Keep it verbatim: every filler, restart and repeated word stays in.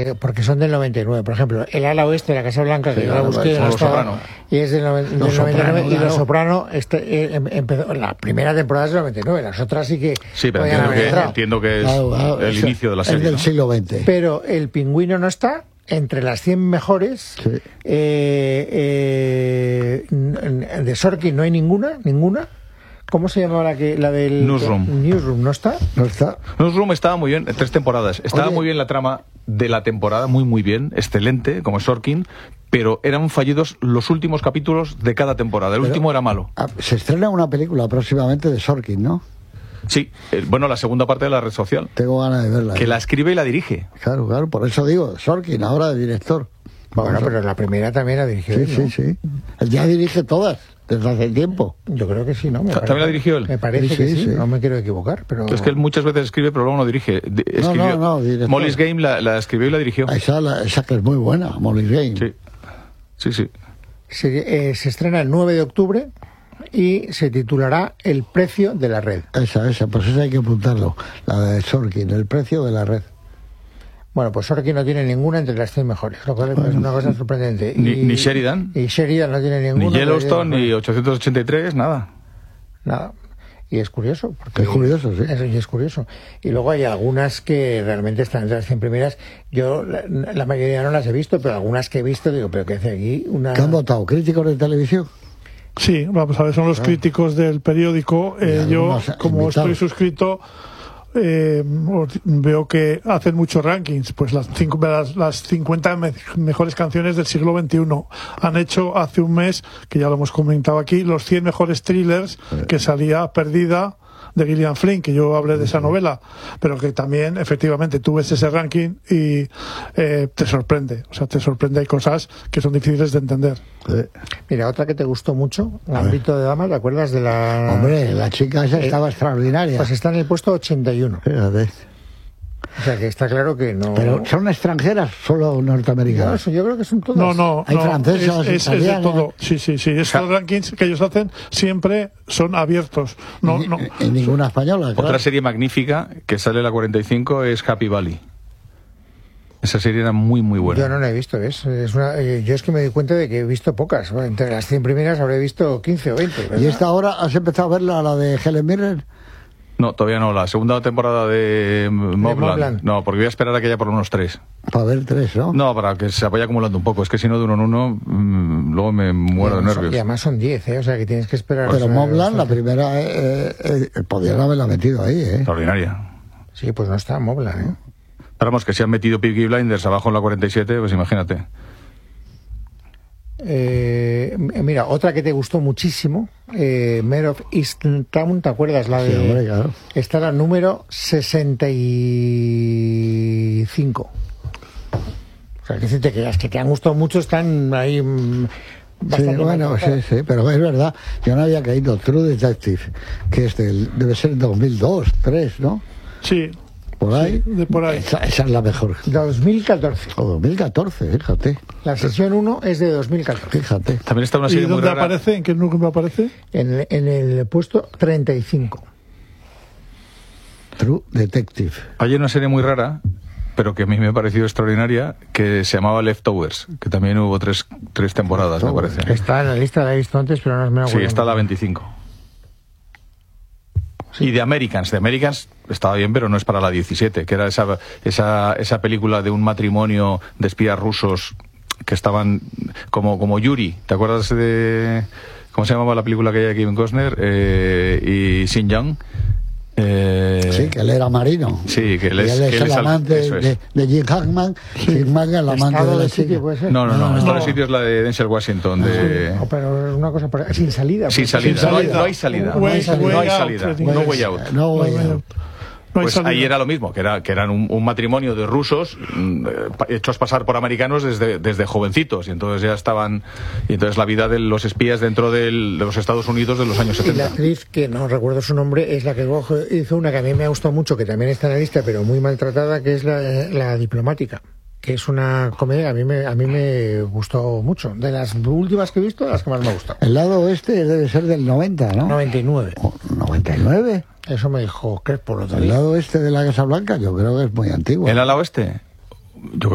porque porque son del noventa y nueve. Por ejemplo, El ala oeste de la Casa Blanca, que sí, yo la busqué, no estaba, y es del, no, del noventa y nueve, Soprano, y Los Soprano este, eh, empezó, la primera temporada es del noventa y nueve, las otras sí que... Sí, pero entiendo que, entiendo que es claro, claro, el eso, inicio de la serie. Es del ¿no? siglo veinte. Pero El Pingüino no está entre las cien mejores. Sí. Eh, eh, de Sorkin no hay ninguna, ninguna. ¿Cómo se llamaba la que la del Newsroom? Newsroom, ¿no está? No está. Newsroom estaba muy bien, tres temporadas. Estaba Oye. muy bien la trama de la temporada, muy muy bien, excelente, como Sorkin, pero eran fallidos los últimos capítulos de cada temporada. El pero, último era malo. Se estrena una película próximamente de Sorkin, ¿no? Sí, eh, bueno, la segunda parte de La red social. Tengo ganas de verla. Que ¿eh? la escribe y la dirige. Claro, claro, por eso digo, Sorkin, ahora de director. Vamos bueno, a... pero la primera también la dirigió sí, él, ¿no? Sí, sí, Él ya dirige todas, desde hace tiempo. Yo creo que sí, ¿no? Me ¿También parece, la dirigió él? Me parece sí, que sí, sí, no me quiero equivocar, pero... Es que él muchas veces escribe, pero luego no dirige. Escribió... No, no, no. Molly's Game la, la escribió y la dirigió. Esa, la, esa que es muy buena, Molly's Game. Sí, sí, sí. Se, eh, se estrena el nueve de octubre y se titulará El precio de la red. Esa, esa, pues esa hay que apuntarlo. La de Sorkin, El precio de la red. Bueno, pues Sorkin no tiene ninguna entre las cien mejores, lo cual bueno, es una cosa sorprendente. Y, ni, ni Sheridan. Y Sheridan no tiene ninguna. Ni Yellowstone, ni ochocientos ochenta y tres, nada. Nada. Y es curioso. Porque es curioso, sí. Es, es curioso. Y luego hay algunas que realmente están entre las cien primeras. Yo, la, la mayoría no las he visto, pero algunas que he visto, digo, ¿pero qué hace aquí? Una... ¿Qué han votado? ¿Críticos de televisión? Sí, vamos a ver, son los ah. críticos del periódico. Eh, yo, como invitados. Estoy suscrito... Eh, veo que hacen muchos rankings, pues las, cinco, las, las cincuenta me, mejores canciones del siglo veintiuno. Han hecho hace un mes, que ya lo hemos comentado aquí, los cien mejores thrillers, que salía Perdida de Gillian Flynn, que yo hablé de esa novela, pero que también efectivamente tú ves ese ranking y eh, te sorprende, o sea, te sorprende, hay cosas que son difíciles de entender. Eh. Mira, otra que te gustó mucho, Gambito de Dama, ¿te acuerdas de la...? Hombre, la chica esa eh, estaba extraordinaria. Pues está en el puesto ochenta y uno. Fíjate. O sea, que está claro que no... ¿Pero son extranjeras, solo norteamericanas? No, yo creo que son todas. No, no, hay no, francesas, es, es, es de todo. Sí, sí, sí. Esos rankings que ellos hacen siempre son abiertos. No, y, no. Y ninguna española, claro. Otra serie magnífica que sale en la cuarenta y cinco es Happy Valley. Esa serie era muy, muy buena. Yo no la he visto, ¿ves? Es una, eh, yo es que me di cuenta de que he visto pocas. Bueno, entre las cien primeras habré visto quince o veinte. ¿verdad? ¿Y esta hora has empezado a verla, la de Helen Mirren? No, todavía no. La segunda temporada de Mobland. No, porque voy a esperar a que haya por unos tres. Para ver tres, ¿no? No, para que se vaya acumulando un poco. Es que si no de uno en uno, mmm, luego me muero de nervios. Y además son diez, ¿eh? O sea que tienes que esperar. Pero o sea, Mobland, la primera, eh, eh, eh, podrían haberla metido ahí, ¿eh? Extraordinaria. Sí, pues no está Mobland, ¿eh? Pero vamos, que si han metido Peaky Blinders abajo en la cuarenta y siete, pues imagínate. Eh, mira, otra que te gustó muchísimo, eh, Mare of Easttown, ¿te acuerdas? La de, sí, hombre, claro. Está la número sesenta y cinco. O sea, que decirte que las que te han gustado mucho están ahí bastante. Sí, bueno, sí, sí, pero es verdad, yo no había caído. True Detective, que es del, debe ser dos mil dos, tres, ¿no? Sí. Por ahí, sí, de por ahí. Esa, esa es la mejor. dos mil catorce. O dos mil catorce, fíjate. La sesión uno es de dos mil catorce. Fíjate. También está una serie ¿Y dónde muy rara. aparece? ¿En qué número aparece? En, en el puesto treinta y cinco. True Detective. Hay una serie muy rara, pero que a mí me ha parecido extraordinaria, que se llamaba Leftovers, que también hubo tres, tres temporadas, me parece. Está en la lista, la he visto antes, pero no me acuerdo. Sí, está la veinticinco. Sí. Y The Americans, The Americans estaba bien, pero no es para la diecisiete, que era esa, esa, esa película de un matrimonio de espías rusos que estaban como, como Yuri. ¿Te acuerdas de cómo se llamaba la película que hay de Kevin Costner eh, y Sin Young? Eh... Sí, que él era marino. Sí, que él es, él es que él el es amante al... de, de Jim Hackman. Jim Hackman, el amante de la chica. No, no, no, no, Estado no. de Sitio es la de Denzel Washington. De... No, pero es una cosa para... sin salida. Sin salida. Sin No, hay, salida. no hay salida. No hay salida. No hay salida. No way out. No way out. Pues ahí era lo mismo, que era que eran un, un matrimonio de rusos mmm, hechos pasar por americanos desde, desde jovencitos, y entonces ya estaban, y entonces la vida de los espías dentro del, de los Estados Unidos de los años setenta. Y la actriz, que no recuerdo su nombre, es la que hizo una que a mí me ha gustado mucho, que también está en la lista, pero muy maltratada, que es la, la Diplomática, que es una comedia, a mí me a mí me gustó mucho. De las últimas que he visto, las que más me ha gustado. El lado oeste debe ser del noventa, ¿no? noventa y nueve. Oh, ¿noventa y nueve? Eso me dijo Crespo el otro día. El lado oeste de la Casa Blanca yo creo que es muy antiguo. ¿El ala oeste? Yo